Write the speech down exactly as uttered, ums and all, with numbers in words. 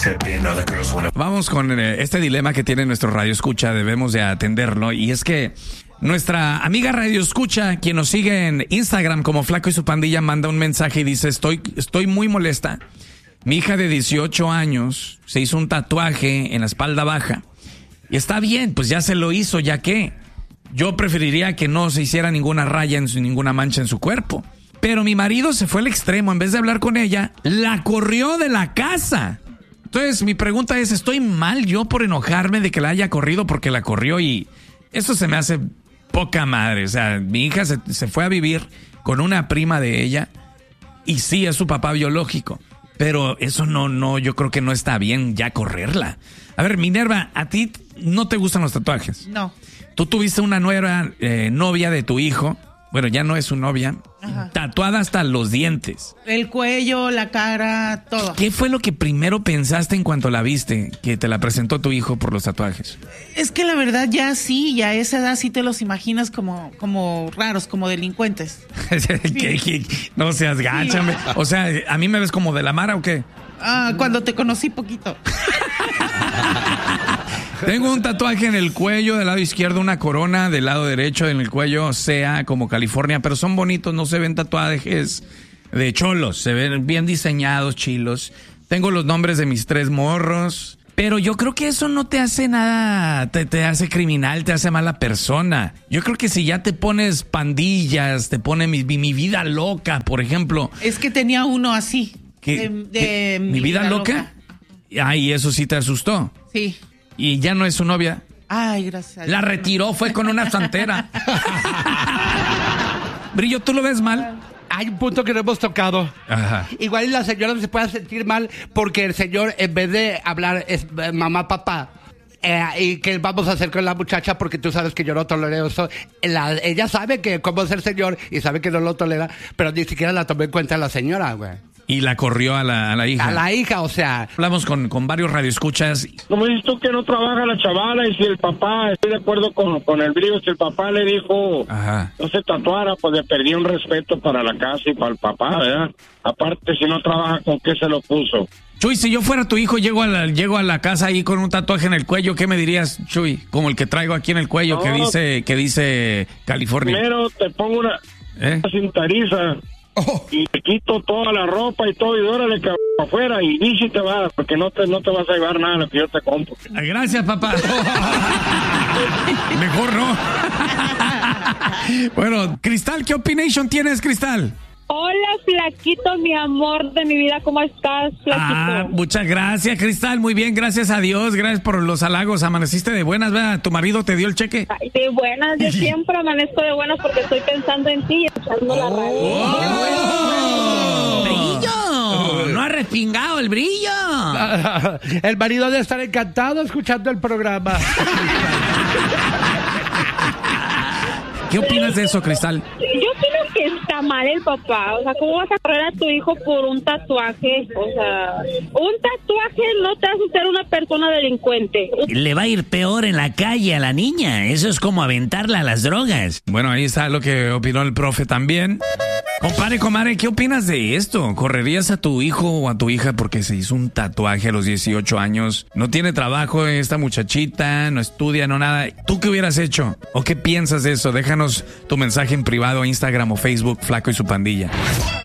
Vamos con eh, este dilema que tiene nuestro Radio Escucha, debemos de atenderlo, y es que nuestra amiga Radio Escucha, quien nos sigue en Instagram como Flaco y su Pandilla, manda un mensaje y dice: estoy, estoy muy molesta. Mi hija de dieciocho años se hizo un tatuaje en la espalda baja. Y está bien, pues ya se lo hizo, ya que yo preferiría que no se hiciera ninguna raya, en su, ninguna mancha en su cuerpo. Pero mi marido se fue al extremo, en vez de hablar con ella, la corrió de la casa. Entonces mi pregunta es, ¿estoy mal yo por enojarme de que la haya corrido porque la corrió? Y esto se me hace poca madre. O sea, mi hija se, se fue a vivir con una prima de ella y sí es su papá biológico. Pero eso no, no, yo creo que no está bien ya correrla. A ver, Minerva, ¿a ti no te gustan los tatuajes? No. Tú tuviste una nueva eh, novia de tu hijo. Bueno, ya no es su novia. Ajá. Tatuada hasta los dientes. El cuello, la cara, todo. ¿Qué fue lo que primero pensaste en cuanto la viste, que te la presentó tu hijo por los tatuajes? Es que la verdad ya sí, ya a esa edad sí te los imaginas como, como raros, como delincuentes. ¿Qué, qué? No seas gáchame. Sí. O sea, ¿a mí me ves como de la Mara o qué? Ah, cuando te conocí poquito. Tengo un tatuaje en el cuello, del lado izquierdo una corona, del lado derecho en el cuello sea como California, pero son bonitos, no se ven tatuajes de cholos, se ven bien diseñados, chilos. Tengo los nombres de mis tres morros, pero yo creo que eso no te hace nada, te, te hace criminal, te hace mala persona. Yo creo que si ya te pones pandillas, te pone mi, mi vida loca, por ejemplo. Es que tenía uno así. ¿Qué, de, de ¿qué, mi, mi vida, vida loca? loca? Ay, eso sí te asustó. Sí. ¿Y ya no es su novia? Ay, gracias. La retiró, fue con una santera. Brillo, ¿tú lo ves mal? Hay un punto que no hemos tocado. Ajá. Igual la señora se puede sentir mal porque el señor, en vez de hablar es eh, mamá, papá, eh, y qué vamos a hacer con la muchacha, porque tú sabes que yo no tolero eso. La, ella sabe que cómo es el señor y sabe que no lo tolera, pero ni siquiera la tomó en cuenta la señora, güey. Y la corrió a la, a la hija. A la hija, o sea. Hablamos con, con varios radioescuchas. Como dices tú que no trabaja la chavala, y si el papá, estoy de acuerdo con, con el brillo, si el papá le dijo Ajá. no se tatuara, pues le perdí un respeto para la casa y para el papá, ¿verdad? Aparte, si no trabaja, ¿con qué se lo puso? Chuy, si yo fuera tu hijo, llego a la, llego a la casa ahí con un tatuaje en el cuello, ¿qué me dirías, Chuy? Como el que traigo aquí en el cuello, no, que dice que dice California. Primero te pongo una, ¿Eh? una cintariza. Oh. Y te quito toda la ropa y todo, y órale cabrón afuera, y ni si te vas, porque no te, no te vas a llevar nada de lo que yo te compro. Gracias, papá. Mejor no. Bueno, Cristal, ¿qué opination tienes, Cristal? Hola, Flaquito, mi amor de mi vida, ¿cómo estás, Flaquito? Ah, muchas gracias, Cristal, muy bien, gracias a Dios, gracias por los halagos, amaneciste de buenas, ¿verdad? ¿Tu marido te dio el cheque? Ay, de buenas, yo siempre amanezco de buenas porque estoy pensando en ti y echando oh, la radio. Oh, ¡Brillo! No ha respingado el brillo. El marido debe estar encantado escuchando el programa. ¿Qué opinas de eso, Cristal? Yo opino que está mal el papá. O sea, ¿cómo vas a correr a tu hijo por un tatuaje? O sea, un tatuaje no te hace ser una persona delincuente. Le va a ir peor en la calle a la niña. Eso es como aventarla a las drogas. Bueno, ahí está lo que opinó el profe también. Compadre, comadre, ¿qué opinas de esto? ¿Correrías a tu hijo o a tu hija porque se hizo un tatuaje a los dieciocho años? No tiene trabajo esta muchachita, no estudia, no nada. ¿Tú qué hubieras hecho? ¿O qué piensas de eso? Déjanos tu mensaje en privado, Instagram o Facebook, Flaco y su Pandilla.